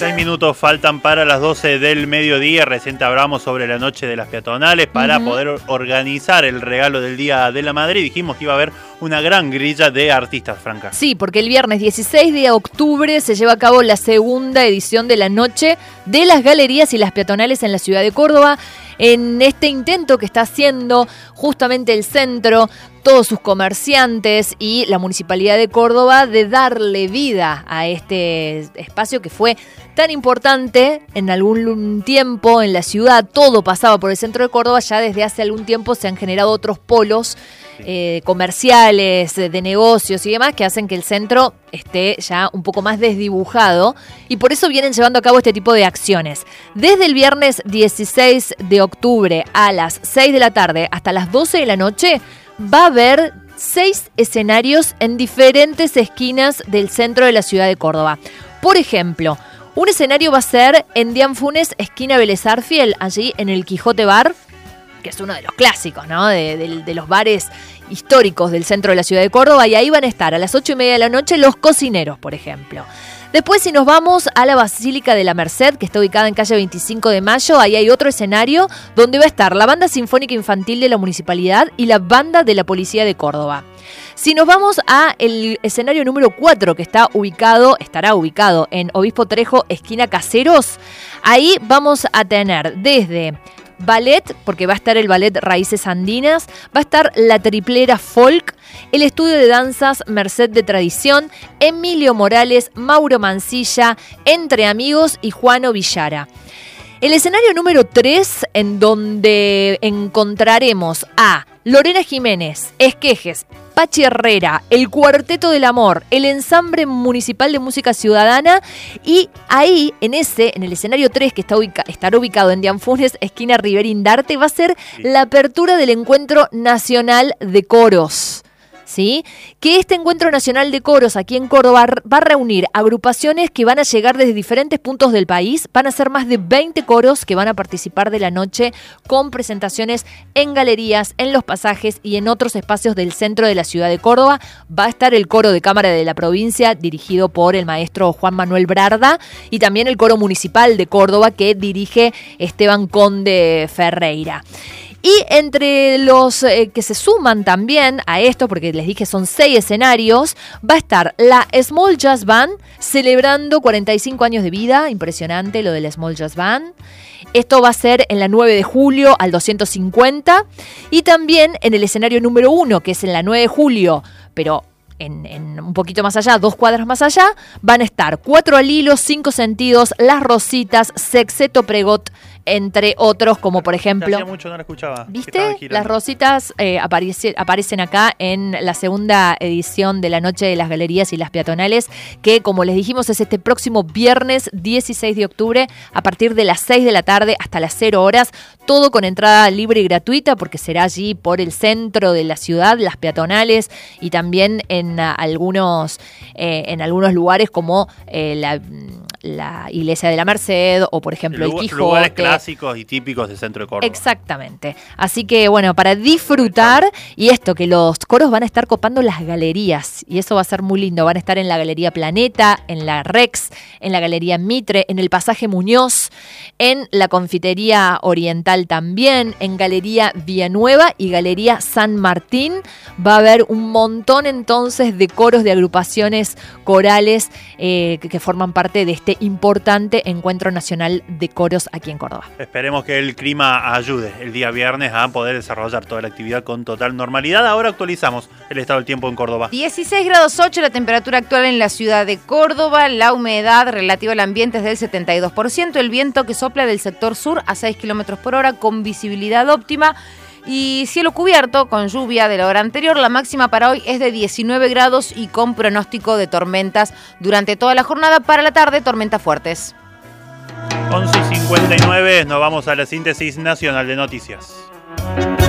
6 minutos faltan para las 12 del mediodía. Recién hablamos sobre la noche de las peatonales para poder organizar el regalo del Día de la Madre. Y dijimos que iba a haber una gran grilla de artistas, Franca. Sí, porque el viernes 16 de octubre se lleva a cabo la segunda edición de la Noche de las Galerías y las Peatonales en la ciudad de Córdoba. En este intento que está haciendo justamente el centro, todos sus comerciantes y la Municipalidad de Córdoba de darle vida a este espacio que fue tan importante en algún tiempo en la ciudad. Todo pasaba por el centro de Córdoba. Ya desde hace algún tiempo se han generado otros polos comerciales, de negocios y demás que hacen que el centro esté ya un poco más desdibujado, y por eso vienen llevando a cabo este tipo de acciones. Desde el viernes 16 de octubre a las 6 de la tarde hasta las 12 de la noche va a haber 6 escenarios en diferentes esquinas del centro de la ciudad de Córdoba. Por ejemplo, un escenario va a ser en Dian Funes, esquina Vélez Arfiel, allí en el Quijote Bar, que es uno de los clásicos, ¿no? De los bares históricos del centro de la ciudad de Córdoba, y ahí van a estar a las 8:30 de la noche Los Cocineros, por ejemplo. Después, si nos vamos a la Basílica de la Merced, que está ubicada en calle 25 de Mayo, ahí hay otro escenario donde va a estar la Banda Sinfónica Infantil de la Municipalidad y la Banda de la Policía de Córdoba. Si nos vamos a el escenario número 4, que estará ubicado en Obispo Trejo, esquina Caseros, ahí vamos a tener desde ballet, porque va a estar el ballet Raíces Andinas, va a estar la Triplera Folk, el estudio de danzas Merced de Tradición, Emilio Morales, Mauro Mancilla, Entre Amigos y Juano Villara. El escenario número 3, en donde encontraremos a Lorena Jiménez, Esquejes, Pachi Herrera, el Cuarteto del Amor, el Ensamble Municipal de Música Ciudadana, y ahí, en el escenario 3, que estará ubicado en Dian Funes, esquina Riverindarte, va a ser la apertura del Encuentro Nacional de Coros. ¿Sí? Que este Encuentro Nacional de Coros aquí en Córdoba va a reunir agrupaciones que van a llegar desde diferentes puntos del país. Van a ser más de 20 coros que van a participar de la noche, con presentaciones en galerías, en los pasajes y en otros espacios del centro de la ciudad de Córdoba. Va a estar el coro de Cámara de la Provincia, dirigido por el maestro Juan Manuel Brarda, y también el coro municipal de Córdoba, que dirige Esteban Conde Ferreira. Y entre los que se suman también a esto, porque les dije son 6 escenarios, va a estar la Small Jazz Band, celebrando 45 años de vida. Impresionante lo de la Small Jazz Band. Esto va a ser en la 9 de julio al 250. Y también en el escenario número 1, que es en la 9 de julio, pero en un poquito más allá, 2 cuadras más allá, van a estar 4 al Hilo, 5 Sentidos, Las Rositas, Sexteto Pregot, entre otros, como por ejemplo... Hacía mucho no la escuchaba. ¿Viste? Las Rositas aparecen acá en la segunda edición de la Noche de las Galerías y las Peatonales, que, como les dijimos, es este próximo viernes 16 de octubre, a partir de las 6 de la tarde hasta las 0 horas, todo con entrada libre y gratuita, porque será allí por el centro de la ciudad, las peatonales, y también en algunos lugares como la Iglesia de la Merced, o por ejemplo el Quijote. Lugares clásicos y típicos del centro de Córdoba. Exactamente. Así que bueno, para disfrutar, y esto, que los coros van a estar copando las galerías, y eso va a ser muy lindo. Van a estar en la Galería Planeta, en la Rex, en la Galería Mitre, en el Pasaje Muñoz, en la Confitería Oriental también, en Galería Villanueva y Galería San Martín. Va a haber un montón entonces de coros, de agrupaciones corales que forman parte de este importante Encuentro Nacional de Coros aquí en Córdoba. Esperemos que el clima ayude el día viernes a poder desarrollar toda la actividad con total normalidad. Ahora actualizamos el estado del tiempo en Córdoba. 16 grados 8 la temperatura actual en la ciudad de Córdoba. La humedad relativa al ambiente es del 72%. El viento que sopla del sector sur a 6 kilómetros por hora con visibilidad óptima. Y cielo cubierto con lluvia de la hora anterior. La máxima para hoy es de 19 grados y con pronóstico de tormentas durante toda la jornada. Para la tarde, tormentas fuertes. 11:59, nos vamos a la síntesis nacional de noticias.